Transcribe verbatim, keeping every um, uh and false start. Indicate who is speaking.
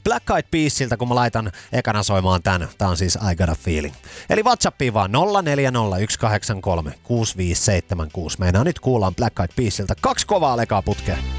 Speaker 1: Black Eyed Peasiltä, kun mä laitan ekana soimaan tän. Tää on siis I Got a Feeling. Eli WhatsAppiin vaan nolla neljä nolla yksi kahdeksan kolme kuusi viisi seitsemän kuusi. Meinaa nyt kuullaan Black Eyed Peasiltä kaksi kovaa lekaa putkea.